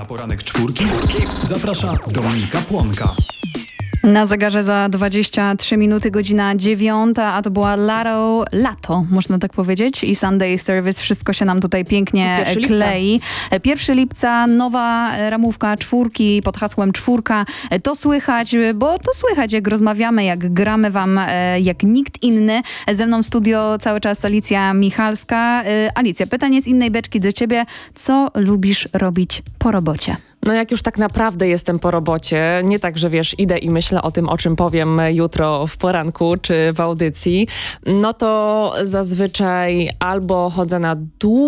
poranek czwórki zaprasza Dominika Płonka. Na zegarze za 23 minuty, godzina 9, a to była lato, można tak powiedzieć, i Sunday Service. Wszystko się nam tutaj pięknie klei. 1 lipca, nowa ramówka czwórki pod hasłem czwórka. To słychać, bo to słychać, jak rozmawiamy, jak gramy wam, jak nikt inny. Ze mną w studio cały czas Alicja Michalska. Alicja, pytanie z innej beczki do ciebie. Co lubisz robić po robocie? No jak już tak naprawdę jestem po robocie, nie tak, że wiesz, idę i myślę o tym, o czym powiem jutro w poranku czy w audycji, no to zazwyczaj albo chodzę na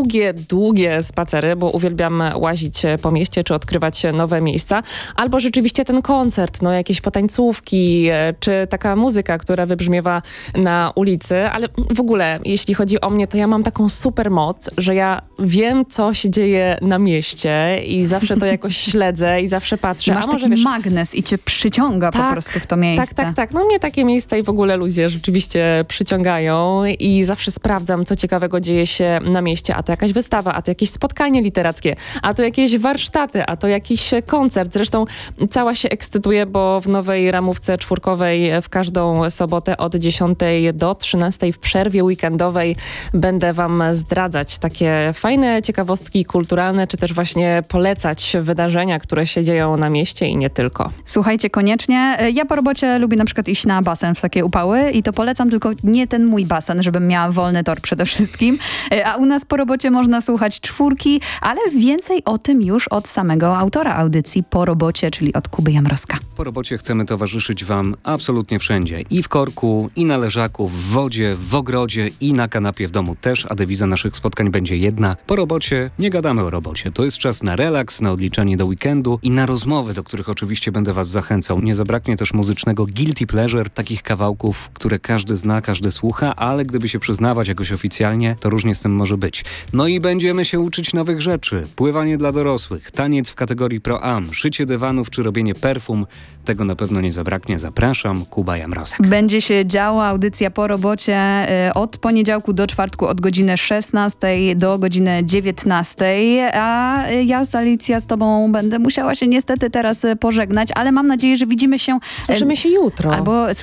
długie spacery, bo uwielbiam łazić po mieście czy odkrywać nowe miejsca, albo rzeczywiście ten koncert, no jakieś potańcówki, czy taka muzyka, która wybrzmiewa na ulicy, ale w ogóle jeśli chodzi o mnie, to ja mam taką super moc, że ja wiem, co się dzieje na mieście i zawsze to jakoś śledzę i zawsze patrzę. Masz taki magnes i cię przyciąga po prostu w to miejsce. Tak. No mnie takie miejsca i w ogóle ludzie rzeczywiście przyciągają i zawsze sprawdzam, co ciekawego dzieje się na mieście. A to jakaś wystawa, a to jakieś spotkanie literackie, a to jakieś warsztaty, a to jakiś koncert. Zresztą cała się ekscytuję, bo w nowej ramówce czwórkowej w każdą sobotę od 10 do 13 w przerwie weekendowej będę wam zdradzać takie fajne ciekawostki kulturalne, czy też właśnie polecać wydarzenia, które się dzieją na mieście i nie tylko. Słuchajcie, koniecznie. Ja po robocie lubię na przykład iść na basen w takie upały i to polecam, tylko nie ten mój basen, żebym miała wolny tor przede wszystkim. A u nas po robocie można słuchać czwórki, ale więcej o tym już od samego autora audycji Po robocie, czyli od Kuby Jamroska. Po robocie chcemy towarzyszyć wam absolutnie wszędzie. I w korku, i na leżaku, w wodzie, w ogrodzie, i na kanapie w domu też, a dewiza naszych spotkań będzie jedna. Po robocie nie gadamy o robocie. To jest czas na relaks, na odliczanie do weekendu i na rozmowy, do których oczywiście będę was zachęcał. Nie zabraknie też muzycznego guilty pleasure, takich kawałków, które każdy zna, każdy słucha, ale gdyby się przyznawać jakoś oficjalnie, to różnie z tym może być. No i będziemy się uczyć nowych rzeczy. Pływanie dla dorosłych, taniec w kategorii Pro-Am, szycie dywanów czy robienie perfum. Tego na pewno nie zabraknie. Zapraszam, Kuba Jamrosek. Będzie się działo, audycja po robocie od poniedziałku do czwartku od godziny 16 do godziny 19, a ja Alicja z tobą będę musiała się niestety teraz pożegnać, ale mam nadzieję, że widzimy się... Słyszymy się jutro.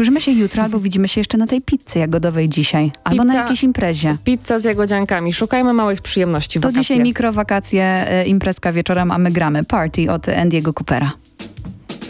Albo widzimy się jeszcze na tej pizzy jagodowej dzisiaj. Albo na jakiejś imprezie. Pizza z jagodziankami. Szukajmy małych przyjemności w wakacje. To dzisiaj mikrowakacje, imprezka wieczorem, a my gramy Party od Andy'ego Coopera.